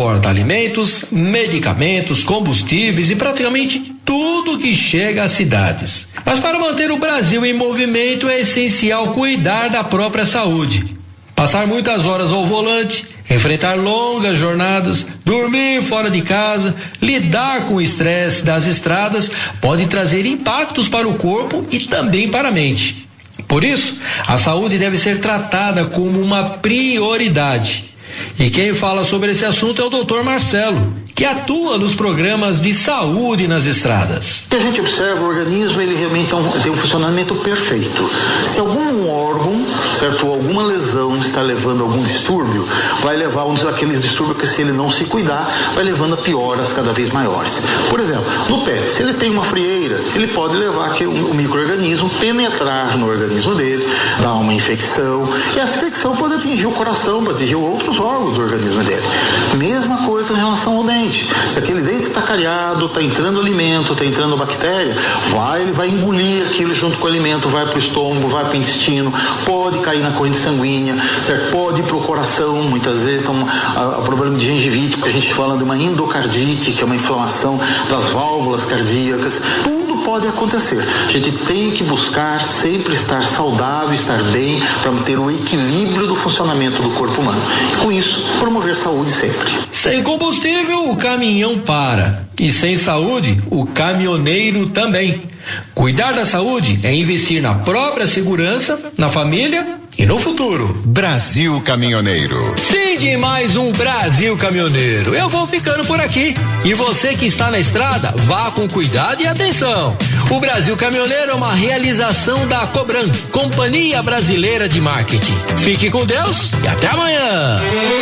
transporta alimentos, medicamentos, combustíveis e praticamente tudo que chega às cidades. Mas para manter o Brasil em movimento é essencial cuidar da própria saúde. Passar muitas horas ao volante, enfrentar longas jornadas, dormir fora de casa, lidar com o estresse das estradas pode trazer impactos para o corpo e também para a mente. Por isso, a saúde deve ser tratada como uma prioridade. E quem fala sobre esse assunto é o Dr. Marcelo, que atua nos programas de saúde nas estradas. A gente observa o organismo, ele realmente tem um funcionamento perfeito. Se algum órgão, certo, ou alguma lesão está levando a algum distúrbio, vai levar aqueles distúrbios que, se ele não se cuidar, vai levando a pioras cada vez maiores. Por exemplo, no pé, se ele tem uma frieira, ele pode levar que o micro-organismo penetrar no organismo dele, dar uma infecção, e essa infecção pode atingir o coração, pode atingir outros órgãos do organismo dele. Mesma coisa em relação ao dente. Se aquele dente está cariado, está entrando alimento, está entrando bactéria, ele vai engolir aquilo junto com o alimento, vai para o estômago, vai para o intestino, pode cair na corrente sanguínea, certo? Pode ir para o coração, muitas vezes o problema de gengivite, porque a gente fala de uma endocardite, que é uma inflamação das válvulas cardíacas. Tudo pode acontecer. A gente tem que buscar sempre estar saudável, estar bem, para manter o equilíbrio do funcionamento do corpo humano. E com isso, promover saúde sempre. Sem combustível, o caminhão para. E sem saúde, o caminhoneiro também. Cuidar da saúde é investir na própria segurança, na família e no futuro. Brasil Caminhoneiro. Fim de mais um Brasil Caminhoneiro. Eu vou ficando por aqui. E você que está na estrada, vá com cuidado e atenção. O Brasil Caminhoneiro é uma realização da Cobran, Companhia Brasileira de Marketing. Fique com Deus e até amanhã.